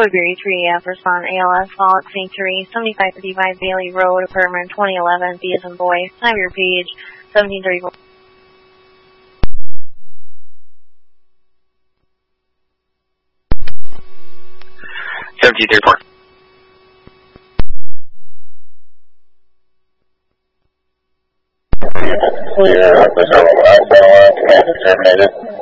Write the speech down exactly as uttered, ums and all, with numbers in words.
Woodbury three F, respond A L S, Fault Sanctuary, seventy-five fifty-five Bailey Road, apartment twenty eleven, B as in boy, have your page, seventeen thirty-four. seventeen thirty-four. Clear, reserve, terminated.